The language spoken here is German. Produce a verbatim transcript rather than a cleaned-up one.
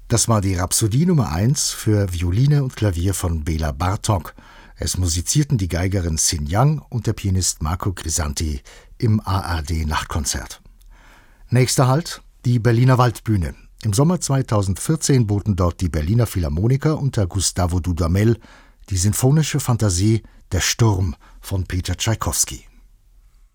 Das war die Rhapsodie Nummer eins für Violine und Klavier von Béla Bartók. Es musizierten die Geigerin Sin Yang und der Pianist Marco Grisanti im A R D-Nachtkonzert. Nächster Halt, die Berliner Waldbühne. Im Sommer zweitausendvierzehn boten dort die Berliner Philharmoniker unter Gustavo Dudamel die sinfonische Fantasie Der Sturm von Peter Tschaikowski.